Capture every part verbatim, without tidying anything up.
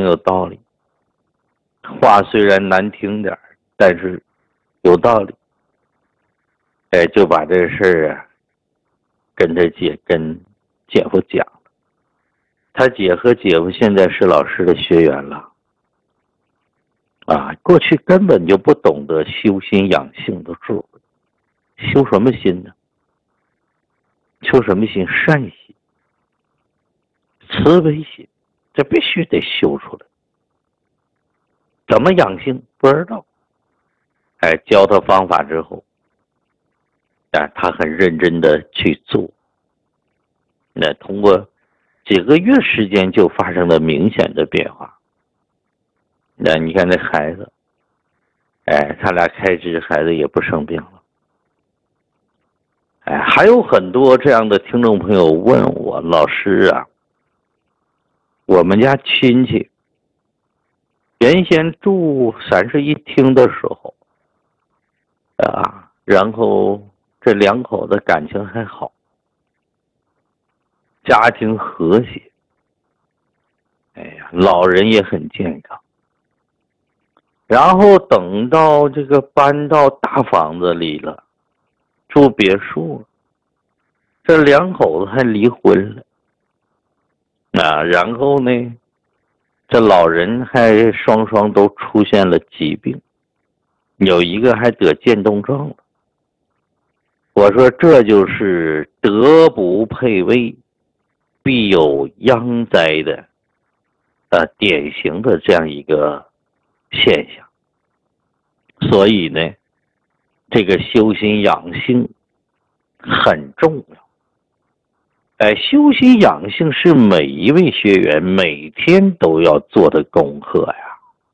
有道理，话虽然难听点，但是有道理。哎，就把这事儿啊跟他姐跟姐夫讲，他姐和姐夫现在是老师的学员了，啊，过去根本就不懂得修心养性的智慧，修什么心呢？修什么心？善心、慈悲心，这必须得修出来。怎么养性不知道，哎，教他方法之后，啊，他很认真的去做，那通过几个月时间就发生了明显的变化。那你看那孩子，哎，他俩开支，孩子也不生病了。哎，还有很多这样的听众朋友问我，老师啊，我们家亲戚原先住三室一厅的时候啊，然后这两口子感情还好，家庭和谐，哎呀，老人也很健康。然后等到这个搬到大房子里了，住别墅了，这两口子还离婚了啊，然后呢，这老人还双双都出现了疾病，有一个还得渐冻症了。我说这就是德不配位，必有殃灾的呃典型的这样一个现象。所以呢，这个修心养性很重要。哎，修心养性是每一位学员每天都要做的功课呀。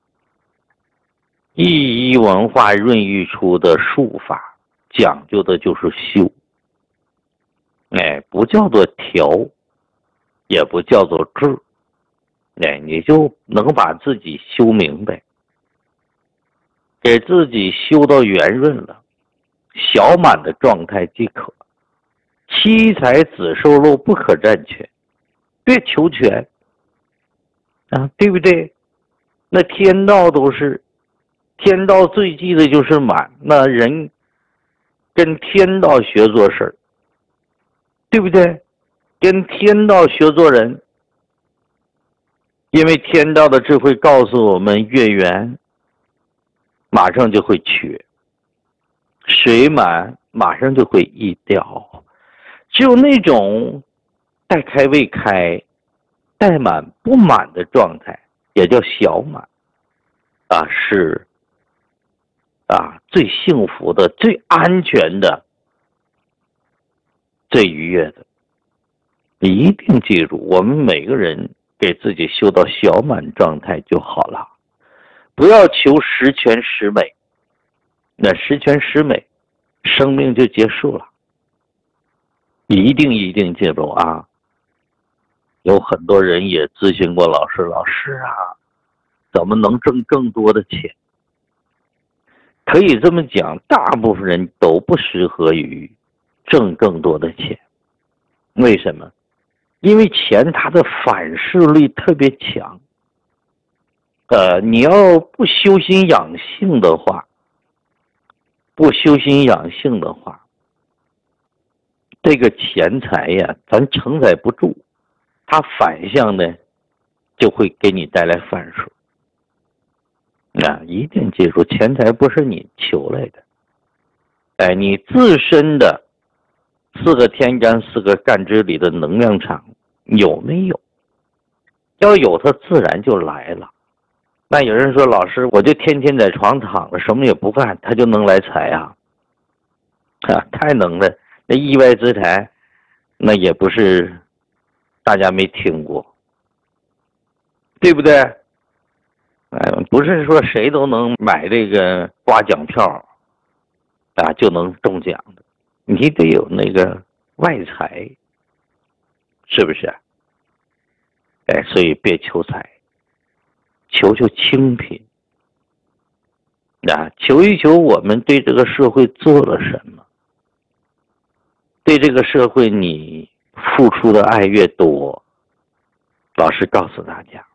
一一文化孕育出的术法，讲究的就是修。哎，不叫做调，也不叫做治。哎，你就能把自己修明白，给自己修到圆润了，小满的状态即可。七彩紫瘦肉不可占全，别求全啊，对不对？那天道都是，天道最忌的就是满，那人跟天道学做事儿，对不对？跟天道学做人，因为天道的智慧告诉我们，月圆马上就会缺，水满马上就会溢掉。只有那种待开未开、待满不满的状态，也叫小满啊，是啊最幸福的、最安全的、最愉悦的。你一定记住，我们每个人给自己修到小满状态就好了，不要求十全十美。那十全十美，生命就结束了。一定一定记住啊！有很多人也咨询过老师，老师啊，怎么能挣更多的钱？可以这么讲，大部分人都不适合于挣更多的钱。为什么？因为钱它的反噬力特别强。呃，你要不修心养性的话，不修心养性的话，这个钱财呀，咱承载不住，它反向呢，就会给你带来反噬。啊，一定记住，钱财不是你求来的，哎，你自身的四个天干、四个干支里的能量场有没有？要有，它自然就来了。那有人说，老师，我就天天在床躺着，什么也不干，他就能来财啊？啊，太能了！那意外之财，那也不是大家没听过，对不对？哎，不是说谁都能买这个刮奖票啊就能中奖的，你得有那个外财，是不是？哎，所以别求财，求求清贫啊，求一求我们对这个社会做了什么。对这个社会你付出的爱越多，老师告诉大家，